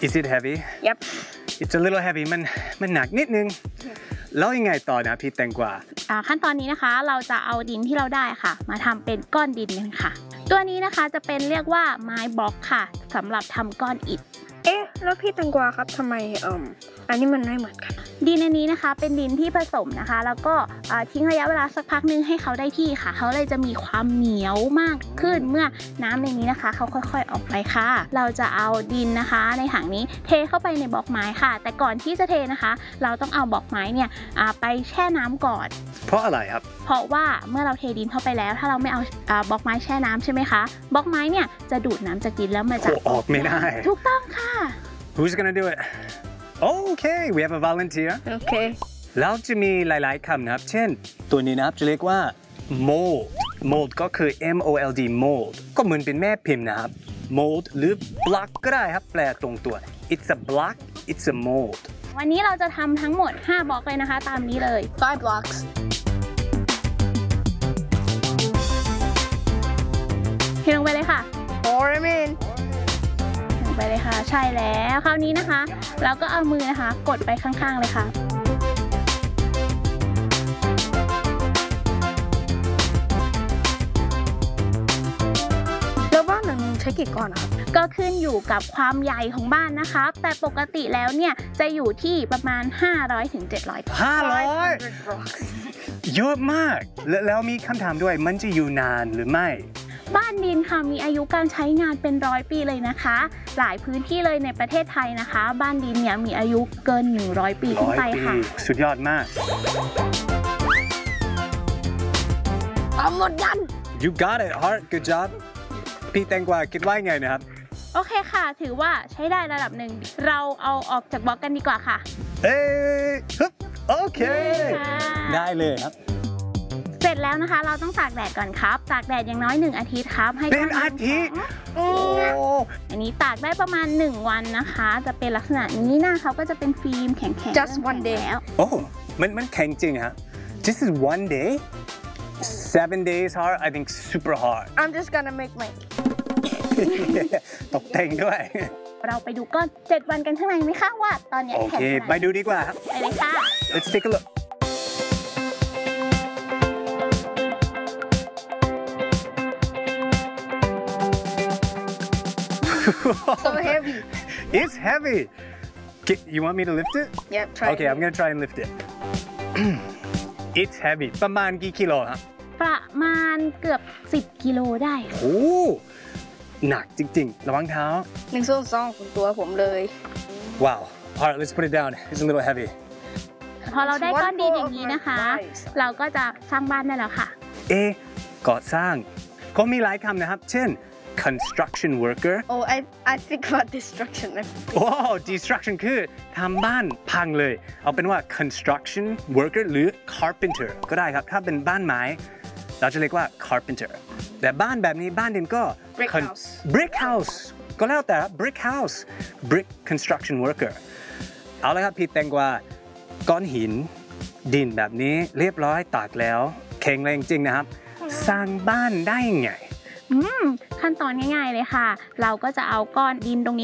Is it heavy? Yep. It's a little heavy มันหนักนิดนึงแล้วยังไงต่อนะพี่แตงกวาขั้นตอนนี้นะคะเราจะเอาดินที่เราได้ค่ะมาทำเป็นก้อนดินกันค่ะตัวนี้นะคะจะเป็นเรียกว่าไม้บล็อกค่ะสำหรับทำก้อนอิฐแล้วพี่แตงกวาครับทำไมอันนี้มันไม่เหมือนกันดินอันนี้นะคะเป็นดินที่ผสมนะคะแล้วก็ทิ้งระยะเวลาสักพักนึงให้เขาได้ที่ค่ะเขาเลยจะมีความเหนียวมากขึ้นเมื่อน้ำในนี้นะคะเขาค่อยๆออกไปค่ะเราจะเอาดินนะคะในถังนี้เทเข้าไปในบล็อกไม้ค่ะแต่ก่อนที่จะเทนะคะเราต้องเอาบล็อกไม้เนี่ยไปแช่น้ำก่อนเพราะอะไรครับเพราะว่าเมื่อเราเทดินเข้าไปแล้วถ้าเราไม่เอาบล็อกไม้แช่น้ำใช่ไหมคะบล็อกไม้เนี่ยจะดูดน้ำจากดินแล้วมันจะออกไม่ได้ถูกต้องค่ะ Who's gonna do it? Okay, we have a volunteer. Okay. แล้วจะมีหลายๆคำนะครับเช่นตัวนี้นะครับจะเรียกว่า mold mold ก็คือ mold mold ก็เหมือนเป็นแม่พิมพ์นะครับ mold หรือ block ก็ได้ครับแปลตรงตัว it's a block it's a mold วันนี้เราจะทำทั้งหมด5บล็อกเลยนะคะตามนี้เลย 5 blocks เทลงไปเลยค่ะ Pour them in ไปเลยค่ะใช่แล้วคราวนี้นะคะเราก็เอามือนะคะกดไปข้างๆเลยค่ะแล้วบ้านหลังนึงใช้กี่ก้อนครับก็ขึ้นอยู่กับความใหญ่ของบ้านนะคะแต่ปกติแล้วเนี่ยจะอยู่ที่ประมาณ500 ถึง 700 500 เยอะมากแล้วมีคำถามด้วยมันจะอยู่นานหรือไม่บ้านดินค่ะมีอายุการใช้งานเป็น100 ปีเลยนะคะหลายพื้นที่เลยในประเทศไทยนะคะบ้านดินเนี่ยมีอายุเกิน100 ปีขึ้นไปค่ะสุดยอดมากหมดยัน You got it Heart good job พี่แตงกวาคิดว่าไงนะครับโอเคค่ะถือว่าใช้ได้ระดับหนึ่งเราเอาออกจากบล็อกกันดีกว่าค่ะโอเคได้เลยครับเสร็จแล้วนะคะเราต้องตากแดดก่อนครับตากแดดอย่างน้อย1 อาทิตย์ครับให้เป็นอาทิตย์อันนี้ตากได้ประมาณ1 วันนะคะจะเป็นลักษณะนี้หน้าเขาก็จะเป็นฟิล์มแข็งๆ Just one day แล้วมันแข็งจริงฮะ This is one day 7 days hard I think super hard I'm just gonna make my ตกแต่งด้วยเราไปดูก้อน7 วันกันข้างในไหมคะว่าตอนนี้แข็งขนาดไหนไปดูดีกว่าครับไปเลยค่ะ Let's take a look So heavy. It's heavy. You want me to lift it? Yep, try Okay, I'm gonna try and lift it. It's heavy. ประมาณกี่กิโลครับประมาณเกือบ10 กิโลได้โอ้หนักจริงๆระวังเท้า 1/2ของตัวผมเลย Wow. Alright, let's put it down. It's a little heavy. พอเราได้ก้อนดินอย่างนี้นะคะเราก็จะสร้างบ้านได้แล้วค่ะก่อสร้างก็มีหลายคำนะครับเช่นconstruction worker Oh I think about destruction destruction คือทำบ้านพังเลยเอาเป็นว่า construction worker หรือ carpenter ก็ได้ครับถ้าเป็นบ้านไม้เราจะเรียกว่า carpenter แต่บ้านแบบนี้บ้านดินก็ brick house ก็แล้วแต่ brick house brick construction worker เอาละครับพี่แตงกวาก้อนหินดินแบบนี้เรียบร้อยตากแล้วแข็งแรงจริงนะครับสร้างบ้านได้ไงขั้นตอนง่ายๆเลยค่ะเราก็จะเอาก้อนดินตรงนี้